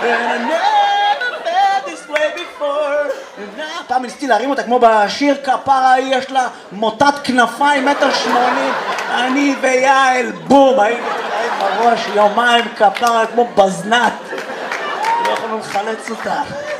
And I never felt this way before. פעם ניסיתי להרים אותה כמו בשיר כפרה, יש לה מוטת כנפיים, 1.80 מטר, אני ויעל, בום, הייתי בראש יומיים כפרה כמו בזנת. לא יכולנו לחלץ אותה.